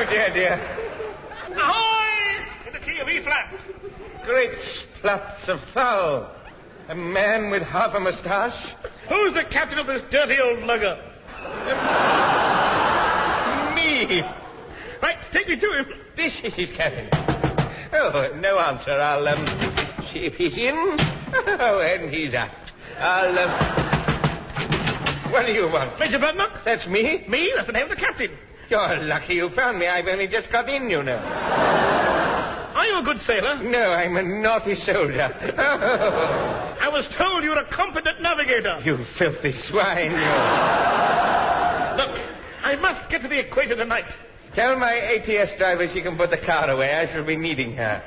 Oh, dear. Ahoy! In the key of E-flat. Great spluts of foul. A man with half a moustache. Who's the captain of this dirty old lugger? Me. Right, take me to him. This is his cabin. Oh, no answer. I'll, see if he's in. Oh, and he's out. What do you want? Major Bradnock? That's me? Me? That's the name of the captain. You're lucky you found me. I've only just got in, you know. Are you a good sailor? No, I'm a naughty soldier. Oh. I was told you were a competent navigator. You filthy swine, you. Look, I must get to the equator tonight. Tell my ATS driver she can put the car away. I shall be needing her.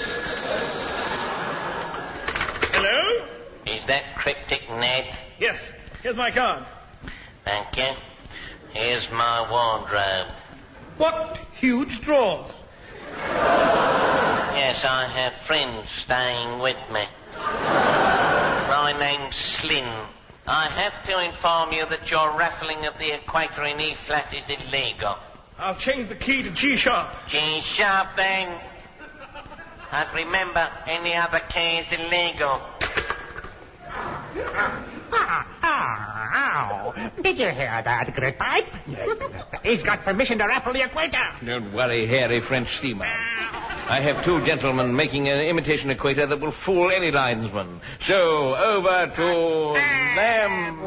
Hello? Is that Cryptic Ned? Yes, here's my card. Thank you. Here's my wardrobe. What huge drawers. Yes, I have friends staying with me. My name's Slyn. I have to inform you that your raffling of the equator in E-flat is illegal. I'll change the key to G-sharp. G-sharp then. And remember, any other key is illegal. Did you hear that, Great Pipe? He's got permission to raffle the equator. Don't worry, hairy French seaman. I have two gentlemen making an imitation equator that will fool any linesman. So, over to them.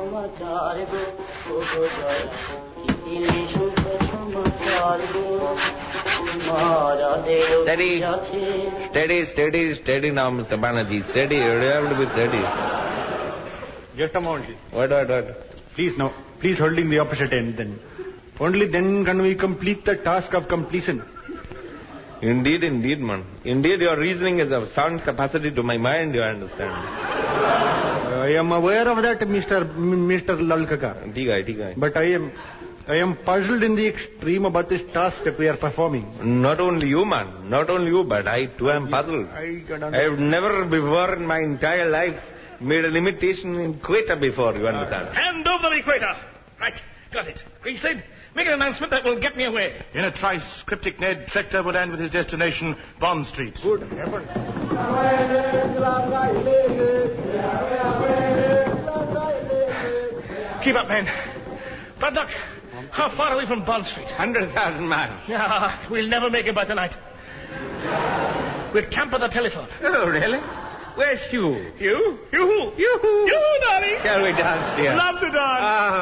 Steady now, Mr. Banerjee. Steady, you have to be steady. Just a moment. What? Please, no. Please hold in the opposite end then. Only then can we complete the task of completion. Indeed, man. Indeed, your reasoning is of sound capacity to my mind, you understand. I am aware of that, Mr. Lalkaka. ठीक है. But I am puzzled in the extreme about this task that we are performing. Not only you, man. Not only you, but I too am puzzled. I have never before in my entire life made an imitation equator before, you understand. Hand over the equator. Right, got it. Greenslade, make an announcement that will get me away. In a trice, Cryptic Ned trekked overland with his destination, Bond Street. Good heaven. Keep up, man. Braddock, how far are we from Bond Street? 100,000 miles. Yeah, we'll never make it by tonight. We'll camp at the telephone. Oh, really? Where's Hugh? You? You, darling. Shall we dance here? Love to dance.